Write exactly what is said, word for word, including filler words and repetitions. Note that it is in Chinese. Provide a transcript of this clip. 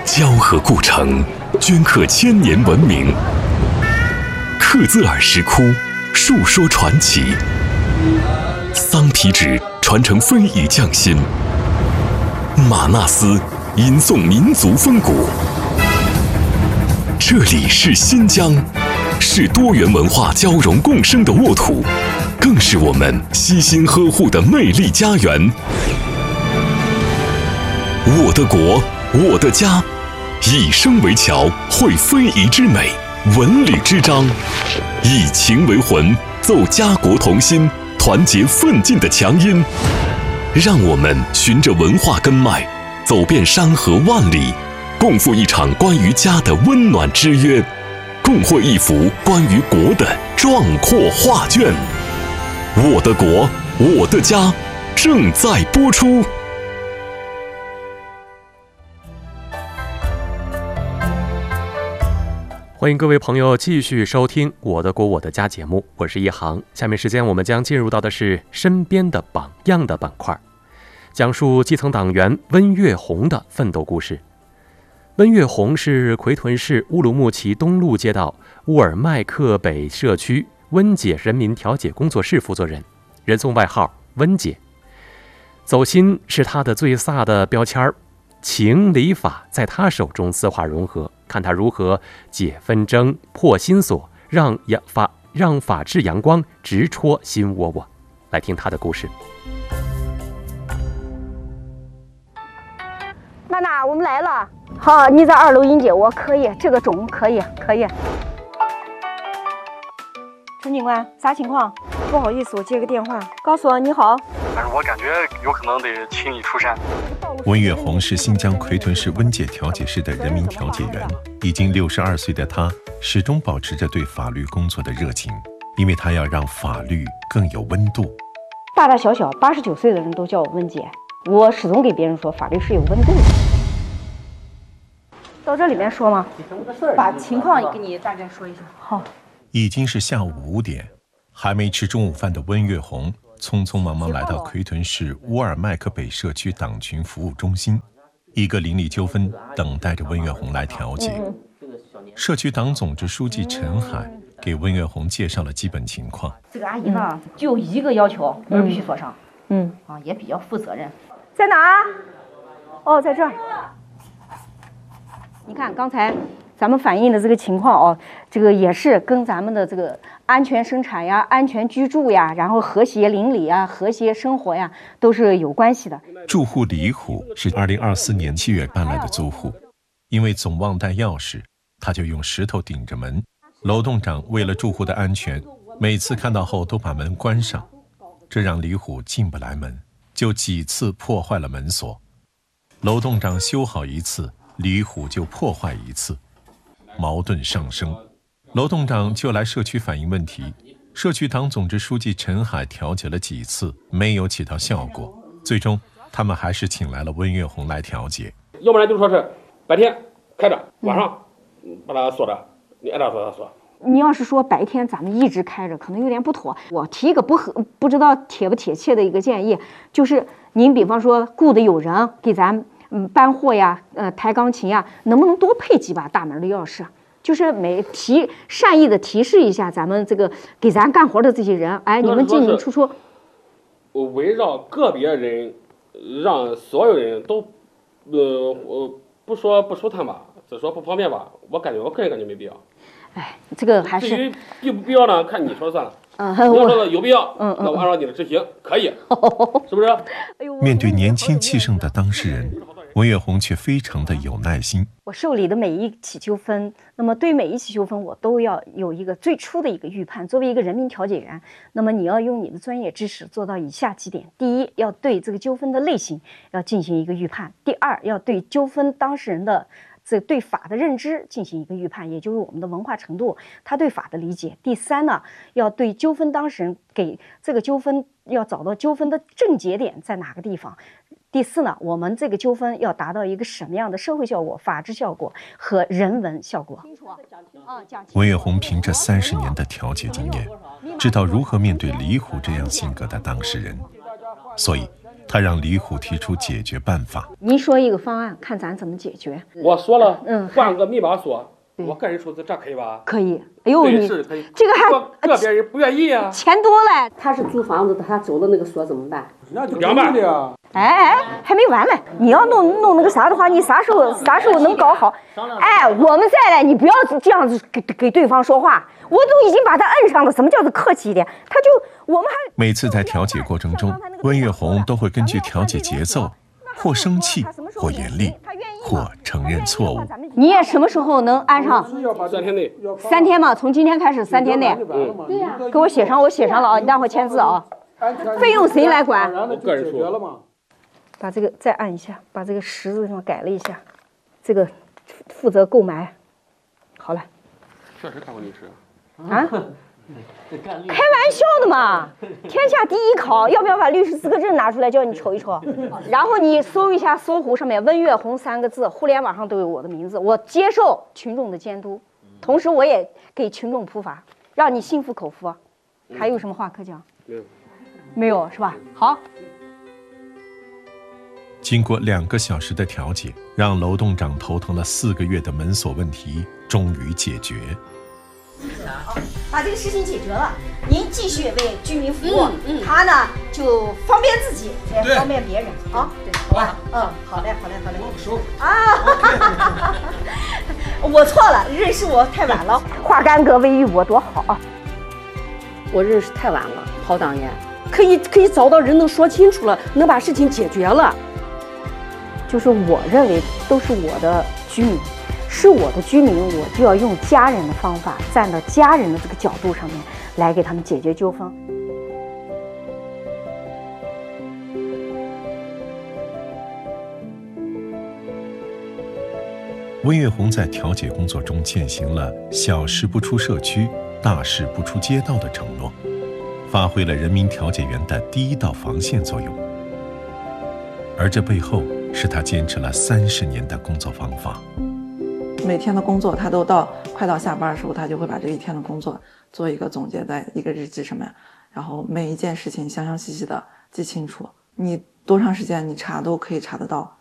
交河故城，镌刻千年文明；克孜尔石窟，述说传奇；桑皮纸传承非遗匠心；玛纳斯吟诵民族风骨。这里是新疆，是多元文化交融共生的沃土，更是我们悉心呵护的魅力家园。我的国，我的家，以声为桥，绘非遗之美，文旅之章，以情为魂，奏家国同心，团结奋进的强音。让我们循着文化根脉，走遍山河万里，共赴一场关于家的温暖之约，共绘一幅关于国的壮阔画卷。我的国，我的家，正在播出。 欢迎各位朋友继续收听《我的国我的家》节目，我是一航。下面时间我们将进入到的是身边的榜样的板块，讲述基层党员温月红的奋斗故事。温月红是奎屯市乌鲁木齐东路街道乌尔麦克北社区温姐人民调解工作室负责人，人送外号温姐。走心是她的最飒的标签儿，情理法在她手中丝滑融合，看她如何解纷争、破心锁，让法让法治阳光直戳心窝窝。来听她的故事。 娜娜，我们来了。好，你在二楼迎接我，可以，这个钟可以，可以。陈警官，啥情况？不好意思，我接个电话。告诉我，你好。 但是我感觉有可能得请你出山。 温月红是新疆奎屯市温姐调解室的人民调解员，已经六十二岁的她始终保持着对法律工作的热情，因为她要让法律更有温度。 大大小小八十九岁的人都叫我温姐，我始终给别人说法律是有温度的。到这里面说吗？把情况给你大概说一下。好。 已经是下午五点，还没吃中午饭的温月红匆匆忙忙来到奎屯市乌尔麦克北社区党群服务中心，一个邻里纠纷等待着温月红来调解。社区党总支书记陈海给温月红介绍了基本情况。 这个阿姨呢，就一个要求，门必须锁上。嗯啊，也比较负责任。 在哪？哦，在这儿。你看刚才咱们反映的这个情况哦，这个也是跟咱们的这个安全生产呀、安全居住呀，然后和谐邻里呀、和谐生活呀，都是有关系的。 住户李虎是二零二四年七月搬来的租户，因为总忘带钥匙，他就用石头顶着门。楼栋长为了住户的安全，每次看到后都把门关上，这让李虎进不来门，就几次破坏了门锁。楼栋长修好一次，李虎就破坏一次，矛盾上升。楼栋长就来社区反映问题，社区党总支书记陈海调解了几次，没有起到效果，最终他们还是请来了温月红来调解。 要不然就说是白天开着，晚上把它锁着，你按照锁它锁。 你要是说白天咱们一直开着，可能有点不妥。我提一个不合不知道贴不贴切的一个建议，就是您比方说雇的有人给咱嗯搬货呀，呃抬钢琴呀，能不能多配几把大门的钥匙？就是每提善意的提示一下咱们这个给咱干活的这些人，哎，你们进进出出。 我围绕个别人，让所有人都，呃，我不说不舒坦吧，只说不方便吧，我感觉我个人感觉没必要。 哎，这个还是至于必不必要呢，看你说了算了。 嗯， 你要说有必要， 嗯嗯， 那我按照你的执行，可以，是不是？ 面对年轻气盛的当事人，温月红却非常的有耐心。 我受理的每一起纠纷，那么对每一起纠纷我都要有一个最初的一个预判。作为一个人民调解员，那么你要用你的专业知识做到以下几点：第一，要对这个纠纷的类型要进行一个预判；第二，要对纠纷当事人的这对法的认知进行一个预判，也就是我们的文化程度，他对法的理解。第三呢，要对纠纷当事人给这个纠纷要找到纠纷的症结点在哪个地方。第四呢，我们这个纠纷要达到一个什么样的社会效果、法治效果和人文效果。 温月红凭着三十年的调解经验，知道如何面对李虎这样性格的当事人，所以他让李虎提出解决办法。 您说一个方案，看咱怎么解决。 我说了， 嗯， 换个密码锁，我个人数字，这可以吧？ 可以。哎呦，你是可以。 这个还个别人不愿意啊， 钱多了。 他是租房子，他走的那个锁怎么办？ 那就两百的呀。 哎哎，还没完呢！你要弄弄那个啥的话，你啥时候啥时候能搞好？哎，我们再来，你不要这样子给给对方说话。我都已经把他摁上了，什么叫做客气一点？他就我们还每次在调解过程中，温月红都会根据调解节奏，或生气，或严厉，或承认错误。 你也什么时候能安上？ 三天内。 三天嘛，从今天开始三天内。 嗯， 对呀。 给我写上，我写上了啊，你待会儿签字啊。费用谁来管？ 我个人说。 把这个再按一下，把这个十字地方改了一下，这个负责购买。好了。 确实看过律师。 啊？开玩笑的嘛！天下第一考，要不要把律师资格证拿出来叫你瞅一瞅？然后你搜一下搜狐上面温月红三个字，互联网上都有我的名字。我接受群众的监督，同时我也给群众普法，让你心服口服。还有什么话可讲？ 没有， 没有是吧？好。 经过两个小时的调解，让楼栋长头疼了四个月的门锁问题终于解决。 把这个事情解决了，您继续为居民服务，嗯嗯、他呢就方便自己，也方便别人，啊，对，好吧，嗯，好嘞，好嘞，好嘞，收啊，我错了，认识我太晚了， 化干戈为玉帛多好啊！ 我认识太晚了，郝党员，可以可以找到人能说清楚了，能把事情解决了。 就是我认为都是我的居民。是我的居民，我就要用家人的方法，站到家人的这个角度上面来给他们解决纠纷。 温月红在调解工作中践行了“小事不出社区，大事不出街道”的承诺，发挥了人民调解员的第一道防线作用。而这背后是他坚持了三十年的工作方法。 每天的工作，他都到快到下班的时候，他就会把这一天的工作做一个总结，在一个日记上面，然后每一件事情详详细细的记清楚。你多长时间你查都可以查得到。